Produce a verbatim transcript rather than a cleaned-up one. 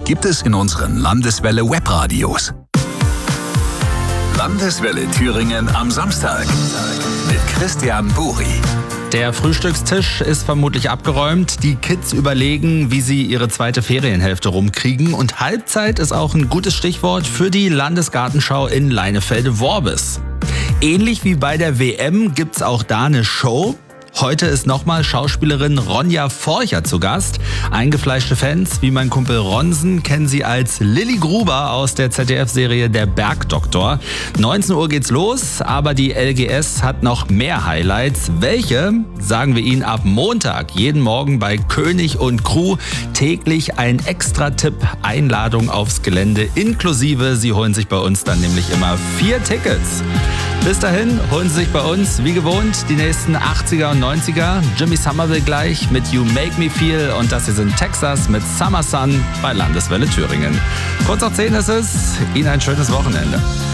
gibt es in unseren Landeswelle Webradios. Landeswelle Thüringen am Samstag mit Christian Buri. Der Frühstückstisch ist vermutlich abgeräumt. Die Kids überlegen, wie sie ihre zweite Ferienhälfte rumkriegen. Und Halbzeit ist auch ein gutes Stichwort für die Landesgartenschau in Leinefelde-Worbis. Ähnlich wie bei der W M gibt's auch da eine Show. Heute ist nochmal Schauspielerin Ronja Forcher zu Gast. Eingefleischte Fans wie mein Kumpel Ronsen kennen sie als Lilly Gruber aus der Z D F-Serie Der Bergdoktor. neunzehn Uhr geht's los, aber die L G S hat noch mehr Highlights. Welche, sagen wir Ihnen ab Montag, jeden Morgen bei König und Crew. Täglich ein Extra-Tipp, Einladung aufs Gelände inklusive. Sie holen sich bei uns dann nämlich immer vier Tickets. Bis dahin holen Sie sich bei uns, wie gewohnt, die nächsten achtziger und neunziger. Jimmy Somerville gleich mit You Make Me Feel und das hier sind Texas mit Summer Sun bei Landeswelle Thüringen. Kurz nach zehn ist es. Ihnen ein schönes Wochenende.